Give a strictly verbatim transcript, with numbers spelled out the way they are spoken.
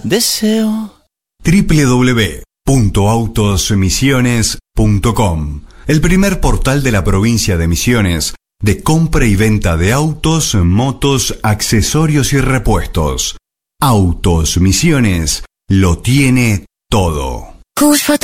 deseo. doble u doble u doble u punto autos misiones punto com, el primer portal de la provincia de Misiones de compra y venta de autos, motos, accesorios y repuestos. Autos Misiones lo tiene todo. Whose